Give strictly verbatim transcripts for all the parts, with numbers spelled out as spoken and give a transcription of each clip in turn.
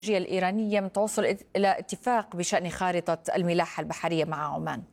الإيرانية من التوصل إلى اتفاق بشأن خارطة الملاحة البحرية مع عمان؟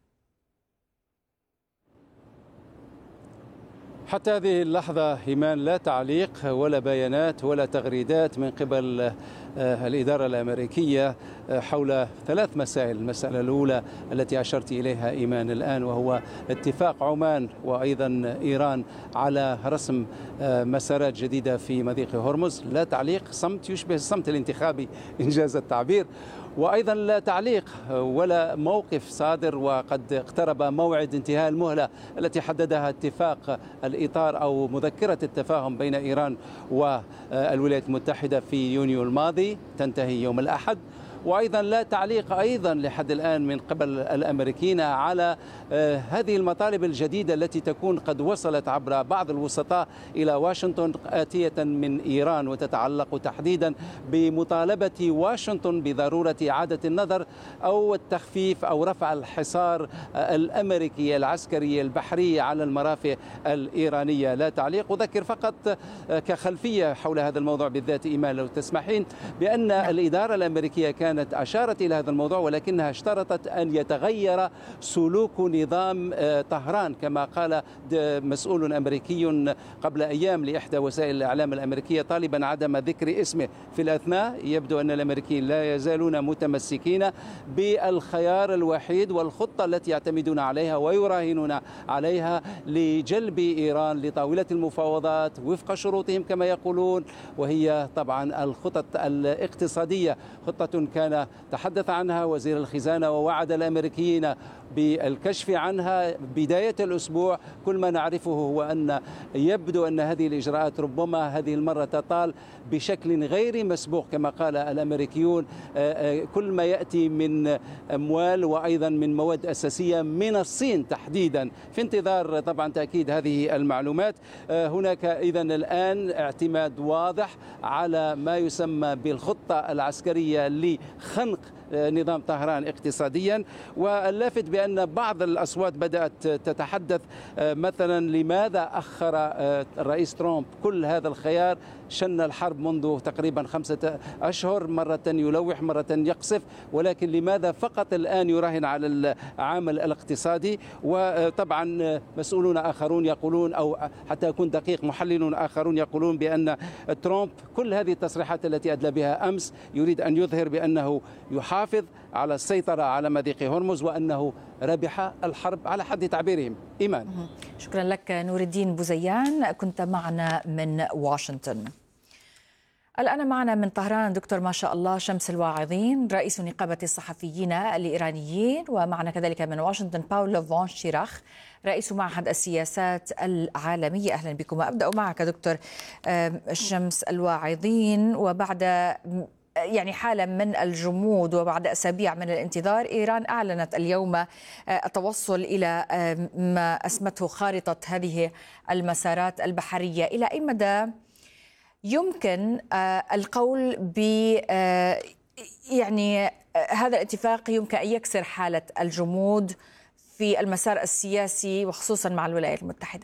حتى هذه اللحظة إيمان لا تعليق ولا بيانات ولا تغريدات من قبل الإدارة الأمريكية حول ثلاث مسائل. المسألة الأولى التي أشرت إليها إيمان الآن، وهو اتفاق عمان وأيضا إيران على رسم مسارات جديدة في مضيق هرمز. لا تعليق، صمت يشبه الصمت الانتخابي إنجاز التعبير. وأيضا لا تعليق ولا موقف صادر، وقد اقترب موعد انتهاء المهلة التي حددها اتفاق الإطار أو مذكرة التفاهم بين إيران والولايات المتحدة في يونيو الماضي، تنتهي يوم الأحد. وأيضا لا تعليق أيضا لحد الآن من قبل الأمريكيين على هذه المطالب الجديدة التي تكون قد وصلت عبر بعض الوسطاء إلى واشنطن آتية من إيران، وتتعلق تحديدا بمطالبة واشنطن بضرورة إعادة النظر أو التخفيف أو رفع الحصار الأمريكي العسكري البحري على المرافق الإيرانية. لا تعليق. أذكر فقط كخلفية حول هذا الموضوع بالذات إيمان لو تسمحين، بأن الإدارة الأمريكية كانت كانت أشارت إلى هذا الموضوع، ولكنها اشترطت أن يتغير سلوك نظام طهران، كما قال مسؤول أمريكي قبل أيام لإحدى وسائل الإعلام الأمريكية طالبا عدم ذكر اسمه. في الأثناء يبدو أن الأمريكيين لا يزالون متمسكين بالخيار الوحيد والخطة التي يعتمدون عليها ويراهنون عليها لجلب إيران لطاولة المفاوضات وفق شروطهم كما يقولون، وهي طبعا الخطط الاقتصادية. خطة كان تحدث عنها وزير الخزانة ووعد الأمريكيين بالكشف عنها بداية الأسبوع. كل ما نعرفه هو أن يبدو أن هذه الإجراءات ربما هذه المرة تطال بشكل غير مسبوق كما قال الأمريكيون. كل ما يأتي من أموال وأيضا من مواد أساسية من الصين تحديدا، في انتظار طبعا تأكيد هذه المعلومات. هناك إذن الآن اعتماد واضح على ما يسمى بالخطة العسكرية لخنق نظام طهران اقتصاديا. واللافت بأن بعض الأصوات بدأت تتحدث مثلا لماذا أخر الرئيس ترامب كل هذا الخيار، شن الحرب منذ تقريبا خمسة أشهر، مرة يلوح مرة يقصف، ولكن لماذا فقط الآن يراهن على العامل الاقتصادي؟ وطبعا مسؤولون آخرون يقولون، أو حتى يكون دقيق محللون آخرون يقولون بأن ترامب كل هذه التصريحات التي أدلى بها أمس يريد أن يظهر بأنه يحافظ على السيطرة على مضيق هرمز وأنه ربح الحرب على حد تعبيرهم. إيمان، شكرا لك نور الدين بوزيان، كنت معنا من واشنطن. الآن معنا من طهران دكتور ما شاء الله شمس الواعظين رئيس نقابة الصحفيين الإيرانيين، ومعنا كذلك من واشنطن باولو فون شيراخ رئيس معهد السياسات العالمية. أهلا بكم. أبدأ معك دكتور شمس الواعظين. وبعد يعني حالة من الجمود وبعد أسابيع من الانتظار، إيران أعلنت اليوم التوصل إلى ما أسمته خارطة هذه المسارات البحرية. إلى أي مدى يمكن القول ب يعني هذا الاتفاق يمكن أن يكسر حالة الجمود في المسار السياسي وخصوصا مع الولايات المتحدة؟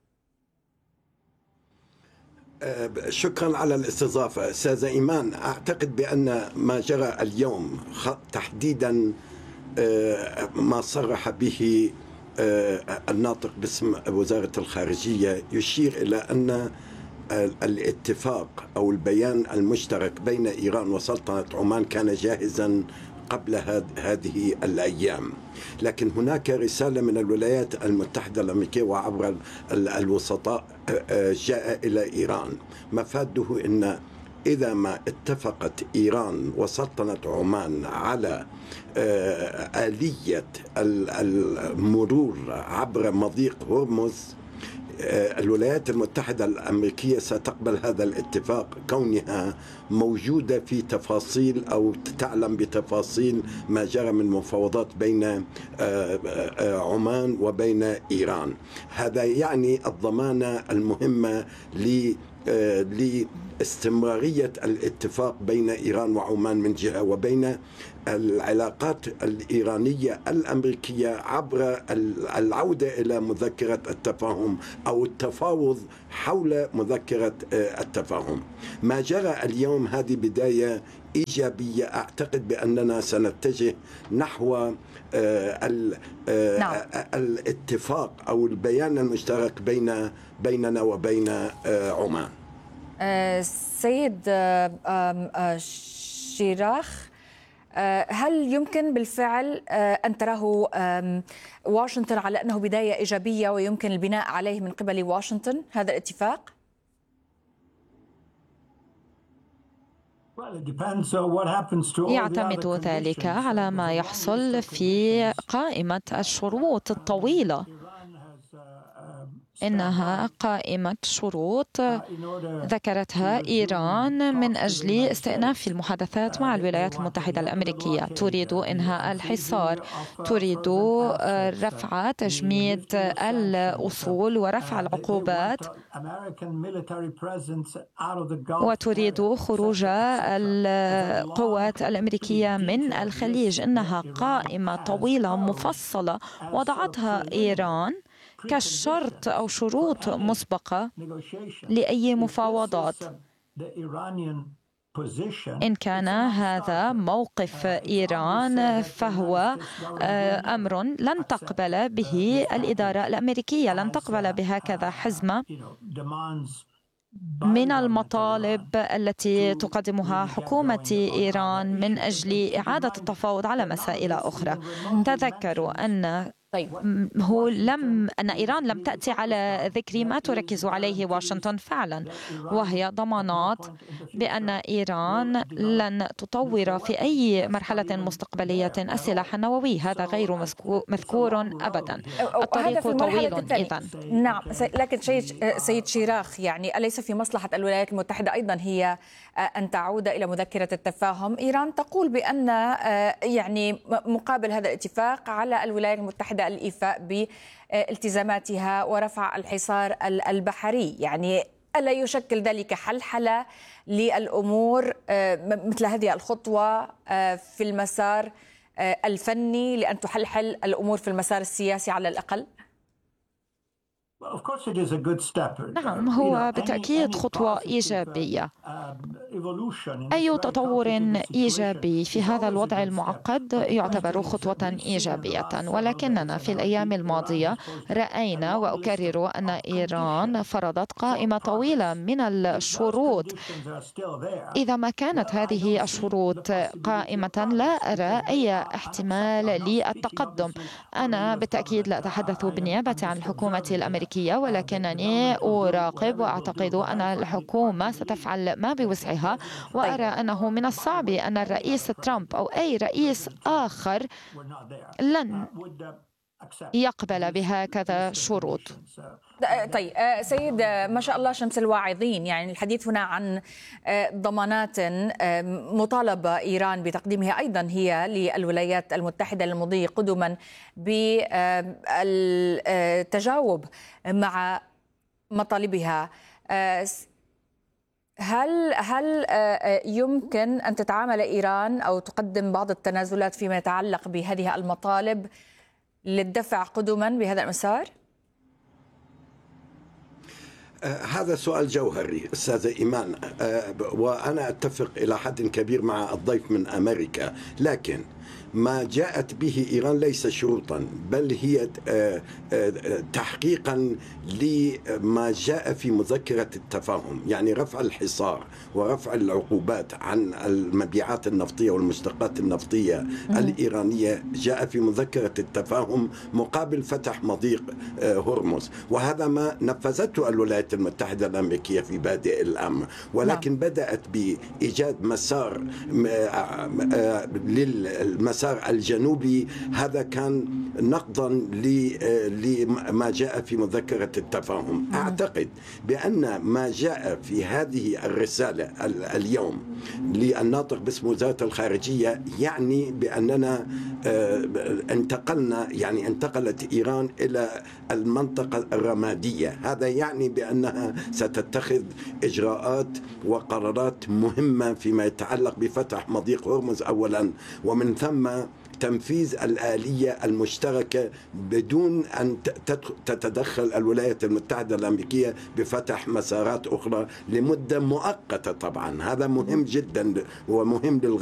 شكرا على الاستضافة أستاذة إيمان. أعتقد بأن ما جرى اليوم تحديدا ما صرح به الناطق باسم وزارة الخارجية يشير إلى أن الاتفاق أو البيان المشترك بين إيران وسلطنة عمان كان جاهزا قبل هذه الأيام، لكن هناك رسالة من الولايات المتحدة الأمريكية وعبر الوسطاء جاء إلى إيران مفاده أن إذا ما اتفقت إيران وسلطنة عمان على آلية المرور عبر مضيق هرمز، الولايات المتحدة الأمريكية ستقبل هذا الاتفاق كونها موجودة في تفاصيل أو تعلم بتفاصيل ما جرى من مفاوضات بين عمان وبين إيران. هذا يعني الضمانة المهمة ل لاستمرارية الاتفاق بين إيران وعمان من جهة، وبين العلاقات الإيرانية الأمريكية عبر العودة إلى مذكرة التفاهم أو التفاوض حول مذكرة التفاهم. ما جرى اليوم هذه بداية إيجابية. أعتقد بأننا سنتجه نحو الاتفاق أو البيان المشترك بين بيننا وبين عمان. سيد شيراخ، هل يمكن بالفعل أن تراه واشنطن على أنه بداية إيجابية ويمكن البناء عليه من قبل واشنطن هذا الاتفاق؟ يعتمد ذلك على ما يحصل في قائمة الشروط الطويلة. إنها قائمة شروط ذكرتها إيران من أجل استئناف المحادثات مع الولايات المتحدة الأمريكية. تريد إنهاء الحصار، تريد رفع تجميد الأصول ورفع العقوبات، وتريد خروج القوات الأمريكية من الخليج. إنها قائمة طويلة مفصلة وضعتها إيران كشرط أو شروط مسبقة لأي مفاوضات. إن كان هذا موقف إيران فهو أمر لن تقبل به الإدارة الأمريكية، لن تقبل بهكذا حزمة من المطالب التي تقدمها حكومة إيران من أجل إعادة التفاوض على مسائل أخرى. تذكروا أن طيب. هو لم أن إيران لم تأتي على ذكر ما تركز عليه واشنطن فعلا، وهي ضمانات بأن إيران لن تطور في أي مرحلة مستقبلية السلاح النووي. هذا غير مذكور أبدا. الطريق طويل إذن. نعم، لكن سيد شيراخ، يعني أليس في مصلحة الولايات المتحدة أيضا هي أن تعود إلى مذكرة التفاهم؟ إيران تقول بأن يعني مقابل هذا الاتفاق على الولايات المتحدة الإيفاء بالتزاماتها ورفع الحصار البحري. يعني ألا يشكل ذلك حلحلة للأمور مثل هذه الخطوة في المسار الفني لأن تحلحل الأمور في المسار السياسي على الأقل؟ نعم، هو بالتأكيد خطوة إيجابية. أي تطور إيجابي في هذا الوضع المعقد يعتبر خطوة إيجابية، ولكننا في الأيام الماضية رأينا وأكرر أن إيران فرضت قائمة طويلة من الشروط. إذا ما كانت هذه الشروط قائمة لا أرى أي احتمال للتقدم. أنا بالتأكيد لا أتحدث بالنيابة عن الحكومة الأمريكية، ولكنني أراقب وأعتقد أن الحكومة ستفعل ما بوسعها، وأرى أنه من الصعب أن الرئيس ترامب أو أي رئيس آخر لن يقبل بهكذا شروط. طيب سيد ما شاء الله شمس الواعظين، يعني الحديث هنا عن ضمانات مطالبة إيران بتقديمها أيضا هي للولايات المتحدة للمضي قدما بالتجاوب مع مطالبها. هل هل يمكن أن تتعامل إيران أو تقدم بعض التنازلات فيما يتعلق بهذه المطالب للدفع قدما بهذا المسار؟ هذا سؤال جوهري أستاذة إيمان، وأنا أتفق إلى حد كبير مع الضيف من أمريكا، لكن ما جاءت به إيران ليس شروطا، بل هي تحقيقا لما جاء في مذكرة التفاهم، يعني رفع الحصار ورفع العقوبات عن المبيعات النفطية والمشتقات النفطية الإيرانية جاء في مذكرة التفاهم مقابل فتح مضيق هرمز، وهذا ما نفذته الولايات المتحدة الأمريكية في بادئ الأمر، ولكن بدأت بإيجاد مسار للمسار الجنوبي. هذا كان نقضا لما جاء في مذكرة التفاهم. أعتقد بأن ما جاء في هذه الرسالة اليوم للناطق باسم وزارة الخارجية يعني بأننا انتقلنا يعني انتقلت إيران إلى المنطقة الرمادية. هذا يعني بأنها ستتخذ إجراءات وقرارات مهمة فيما يتعلق بفتح مضيق هرمز أولا، ومن ثم تنفيذ الآلية المشتركة بدون أن تتدخل الولايات المتحدة الأمريكية بفتح مسارات أخرى لمدة مؤقتة. طبعا هذا مهم جدا ومهم للغاية.